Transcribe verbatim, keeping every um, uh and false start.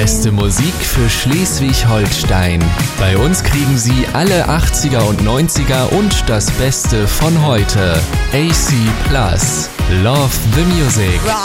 Beste Musik für Schleswig-Holstein. Bei uns kriegen Sie alle achtziger und neunziger und das Beste von heute. A C Plus. Love the Music.